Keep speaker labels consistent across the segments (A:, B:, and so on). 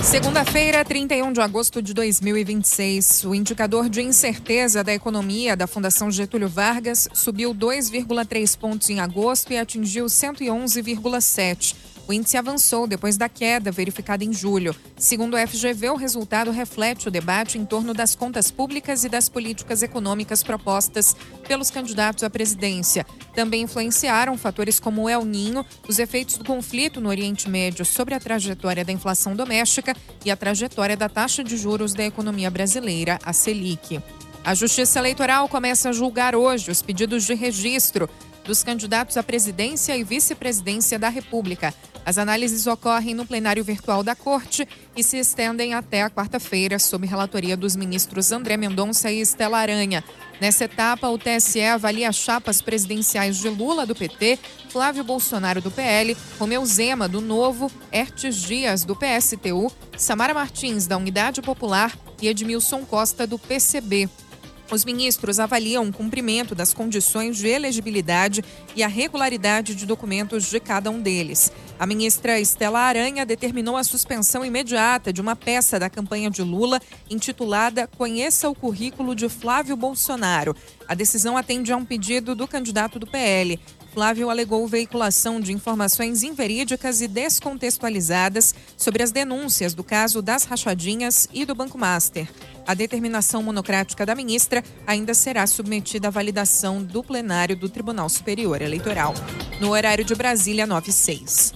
A: Segunda-feira, 31 de agosto de 2026. O indicador de incerteza da economia da Fundação Getúlio Vargas subiu 2,3 pontos em agosto e atingiu 111,7. O índice avançou depois da queda verificada em julho. Segundo o FGV, o resultado reflete o debate em torno das contas públicas e das políticas econômicas propostas pelos candidatos à presidência. Também influenciaram fatores como o El Niño, os efeitos do conflito no Oriente Médio sobre a trajetória da inflação doméstica e a trajetória da taxa de juros da economia brasileira, a Selic. A Justiça Eleitoral começa a julgar hoje os pedidos de registro dos candidatos à presidência e vice-presidência da República. As análises ocorrem no plenário virtual da Corte e se estendem até a quarta-feira, sob relatoria dos ministros André Mendonça e Estela Aranha. Nessa etapa, o TSE avalia as chapas presidenciais de Lula, do PT, Flávio Bolsonaro, do PL, Romeu Zema, do Novo, Hertes Dias, do PSTU, Samara Martins, da Unidade Popular e Edmilson Costa, do PCB. Os ministros avaliam o cumprimento das condições de elegibilidade e a regularidade de documentos de cada um deles. A ministra Estela Aranha determinou a suspensão imediata de uma peça da campanha de Lula intitulada Conheça o Currículo de Flávio Bolsonaro. A decisão atende a um pedido do candidato do PL. Flávio alegou veiculação de informações inverídicas e descontextualizadas sobre as denúncias do caso das rachadinhas e do Banco Master. A determinação monocrática da ministra ainda será submetida à validação do plenário do Tribunal Superior Eleitoral. No horário de Brasília, 9h06.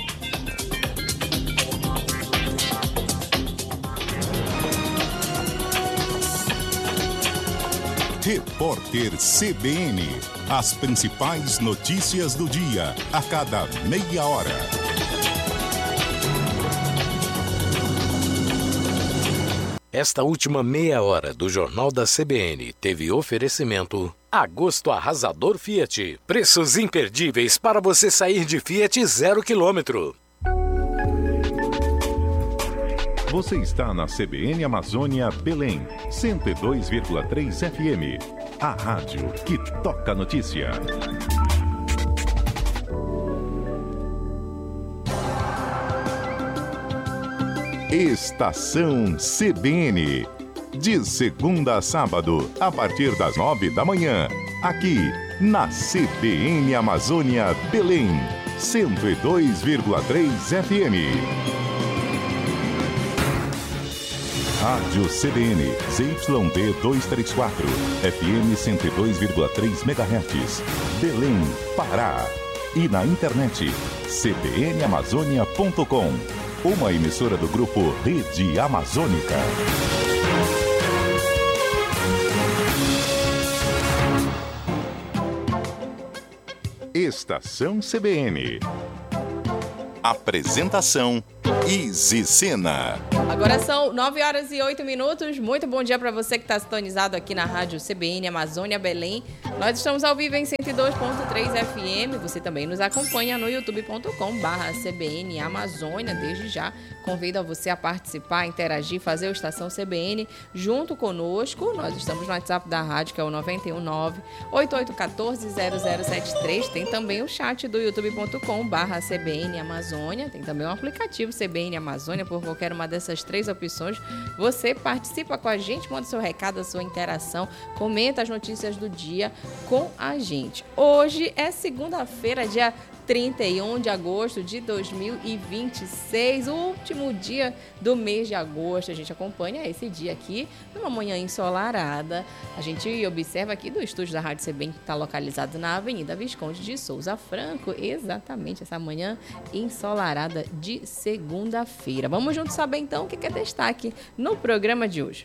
B: Repórter CBN. As principais notícias do dia, a cada meia hora.
C: Esta última meia hora do Jornal da CBN teve oferecimento Agosto Arrasador Fiat. Preços imperdíveis para você sair de Fiat 0 km.
B: Você está na CBN Amazônia Belém, 102,3 FM. A rádio que toca notícia. Estação CBN. De segunda a sábado, a partir das 9 da manhã. Aqui, na CBN Amazônia Belém, 102,3 FM. Rádio CBN, ZYD 234, FM 102,3 MHz, Belém, Pará. E na internet, cbnamazônia.com, uma emissora do grupo Rede Amazônica. Estação CBN. Apresentação Izzy Sena.
D: Agora são 9h08. Muito bom dia para você que está sintonizado aqui na Rádio CBN Amazônia Belém. Nós estamos ao vivo em 102.3 FM. Você também nos acompanha no youtube.com/CBN Amazônia. Desde já, convido a você a participar, interagir, fazer o Estação CBN junto conosco. Nós estamos no WhatsApp da rádio, que é o 919-8814-0073. Tem também o chat do youtube.com/CBN Amazônia. Tem também o aplicativo CBN Amazônia. Por qualquer uma dessas três opções, você participa com a gente, manda seu recado, a sua interação, comenta as notícias do dia com a gente. Hoje é segunda-feira, dia 31 de agosto de 2026, o último dia do mês de agosto. A gente acompanha esse dia aqui numa manhã ensolarada. A gente observa aqui do estúdio da Rádio CBN, que está localizado na Avenida Visconde de Souza Franco, exatamente essa manhã ensolarada de segunda-feira. Vamos juntos saber então o que é destaque no programa de hoje.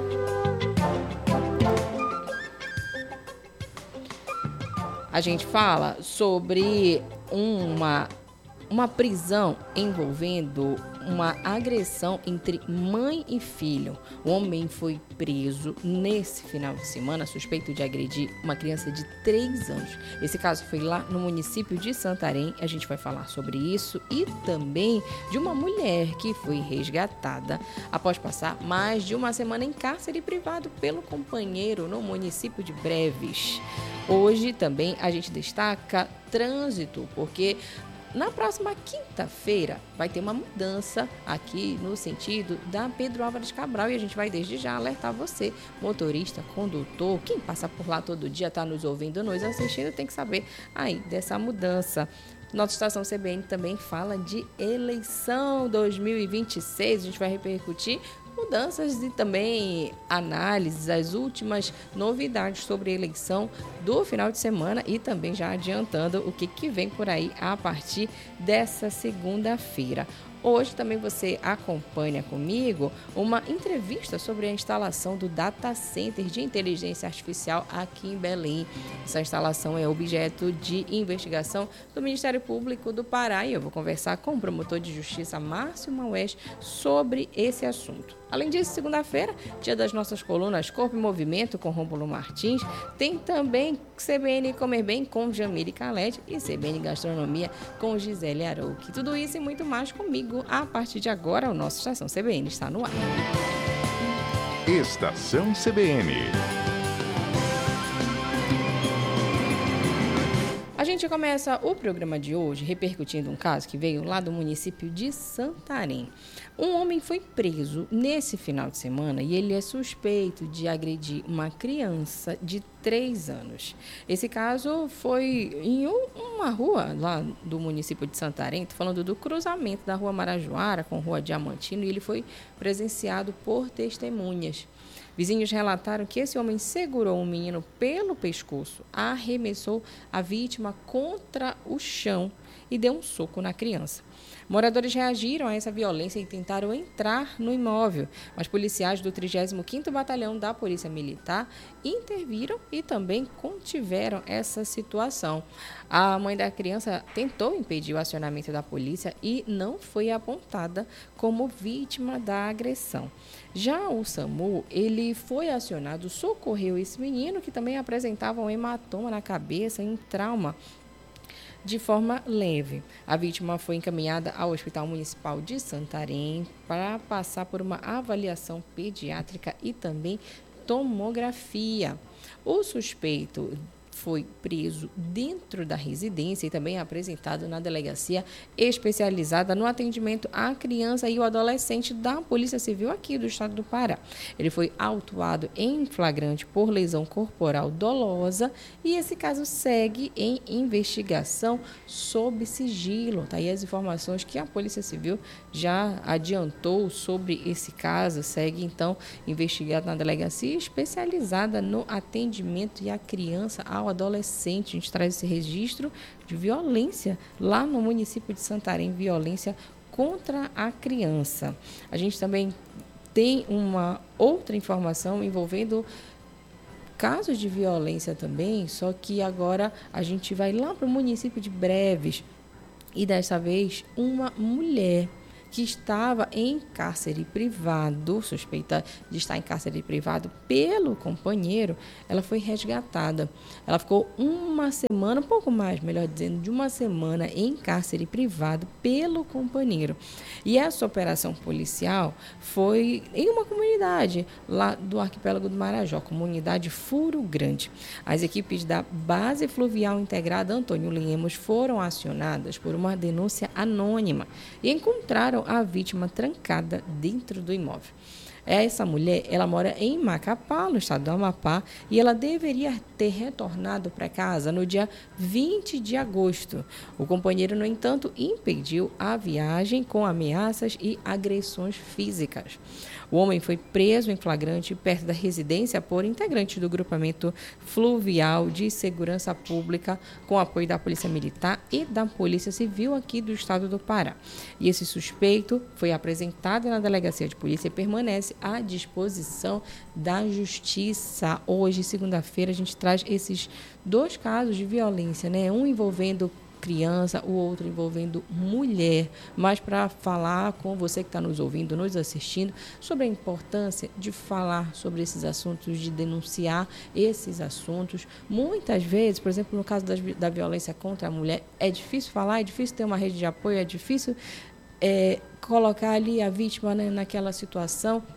D: A gente fala sobre uma prisão envolvendo uma agressão entre mãe e filho. O homem foi preso nesse final de semana, suspeito de agredir uma criança de 3 anos. Esse caso foi lá no município de Santarém. A gente vai falar sobre isso e também de uma mulher que foi resgatada após passar mais de uma semana em cárcere privado pelo companheiro no município de Breves. Hoje também a gente destaca trânsito, porque Na próxima quinta-feira vai ter uma mudança aqui no sentido da Pedro Álvares Cabral e a gente vai desde já alertar você, motorista, condutor, quem passa por lá todo dia, está nos ouvindo, nos assistindo, tem que saber aí dessa mudança. Nossa estação CBN também fala de eleição 2026, a gente vai repercutir mudanças e também análises, as últimas novidades sobre a eleição do final de semana e também já adiantando o que vem por aí a partir dessa segunda-feira. Hoje também você acompanha comigo uma entrevista sobre a instalação do Data Center de Inteligência Artificial aqui em Belém. Essa instalação é objeto de investigação do Ministério Público do Pará e eu vou conversar com o promotor de justiça Márcio Maués sobre esse assunto. Além disso, segunda-feira, dia das nossas colunas Corpo em Movimento com Rômulo Martins, tem também CBN Comer Bem com Jamile Caled e CBN Gastronomia com Gisele Arouque. Tudo isso e muito mais comigo. A partir de agora, o nosso Estação CBN está no ar.
B: Estação CBN.
D: A gente começa o programa de hoje repercutindo um caso que veio lá do município de Santarém. Um homem foi preso nesse final de semana e ele é suspeito de agredir uma criança de 3 anos. Esse caso foi em uma rua lá do município de Santarém, estou falando do cruzamento da Rua Marajoara com a Rua Diamantino, e ele foi presenciado por testemunhas. Vizinhos relataram que esse homem segurou um menino pelo pescoço, arremessou a vítima contra o chão e deu um soco na criança. Moradores reagiram a essa violência e tentaram entrar no imóvel, mas policiais do 35º Batalhão da Polícia Militar interviram e também contiveram essa situação. A mãe da criança tentou impedir o acionamento da polícia e não foi apontada como vítima da agressão. Já o SAMU, ele foi acionado, socorreu esse menino que também apresentava um hematoma na cabeça e um trauma de forma leve. A vítima foi encaminhada ao Hospital Municipal de Santarém para passar por uma avaliação pediátrica e também tomografia. O suspeito foi preso dentro da residência e também apresentado na delegacia especializada no atendimento à criança e ao adolescente da Polícia Civil aqui do estado do Pará. Ele foi autuado em flagrante por lesão corporal dolosa e esse caso segue em investigação sob sigilo. Tá aí as informações que a Polícia Civil já adiantou sobre esse caso. Segue então investigado na delegacia especializada no atendimento e à criança ao adolescente. A gente traz esse registro de violência lá no município de Santarém, violência contra a criança. A gente também tem uma outra informação envolvendo casos de violência também, só que agora a gente vai lá para o município de Breves e dessa vez uma mulher que estava em cárcere privado, suspeita de estar em cárcere privado pelo companheiro, ela foi resgatada. Ela ficou uma semana, um pouco mais, melhor dizendo, de uma semana em cárcere privado pelo companheiro. E essa operação policial foi em uma comunidade lá do arquipélago do Marajó, comunidade Furo Grande. As equipes da Base Fluvial Integrada Antônio Lemos foram acionadas por uma denúncia anônima e encontraram a vítima trancada dentro do imóvel. Essa mulher, ela mora em Macapá, no estado do Amapá, e ela deveria ter retornado para casa no dia 20 de agosto. O companheiro, no entanto, impediu a viagem com ameaças e agressões físicas. O homem foi preso em flagrante perto da residência por integrantes do grupamento fluvial de segurança pública com apoio da Polícia Militar e da Polícia Civil aqui do estado do Pará. E esse suspeito foi apresentado na delegacia de polícia e permanece à disposição da justiça. Hoje, segunda-feira, a gente traz esses 2 casos de violência, né? Um envolvendo criança, o outro envolvendo mulher, mas para falar com você que está nos ouvindo, nos assistindo, sobre a importância de falar sobre esses assuntos, de denunciar esses assuntos. Muitas vezes, por exemplo, no caso da violência contra a mulher, é difícil falar, é difícil ter uma rede de apoio, é difícil colocar ali a vítima, né, naquela situação.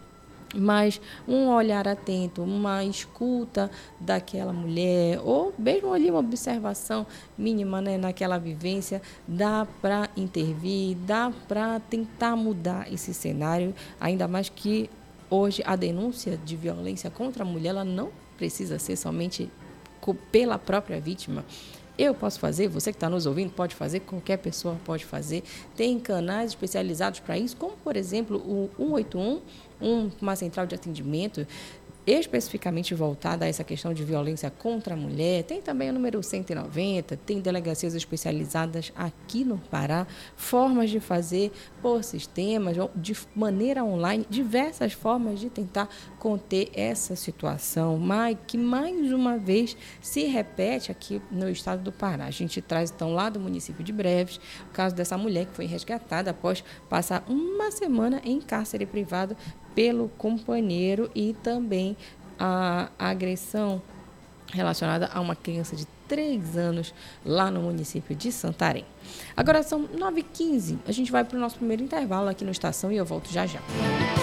D: Mas um olhar atento, uma escuta daquela mulher, ou mesmo ali uma observação mínima, né, naquela vivência, dá para intervir, dá para tentar mudar esse cenário, ainda mais que hoje a denúncia de violência contra a mulher ela não precisa ser somente pela própria vítima. Eu posso fazer, você que está nos ouvindo pode fazer, qualquer pessoa pode fazer. Tem canais especializados para isso, como, por exemplo, o 181, uma central de atendimento especificamente voltada a essa questão de violência contra a mulher. Tem também o número 190, tem delegacias especializadas aqui no Pará, formas de fazer por sistemas, de maneira online, diversas formas de tentar conter essa situação, mas que mais uma vez se repete aqui no estado do Pará. A gente traz então lá do município de Breves o caso dessa mulher que foi resgatada após passar uma semana em cárcere privado pelo companheiro e também a agressão relacionada a uma criança de 3 anos lá no município de Santarém. Agora são 9h15, a gente vai para o nosso primeiro intervalo aqui no Estação e eu volto já já.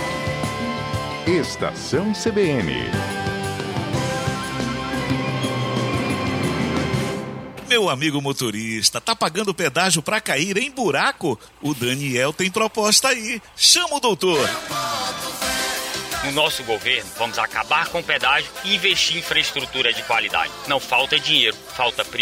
B: Estação CBN.
E: Meu amigo motorista, tá pagando pedágio pra cair em buraco? O Daniel tem proposta aí. Chama o doutor.
F: No nosso governo, vamos acabar com o pedágio e investir em infraestrutura de qualidade. Não falta dinheiro, falta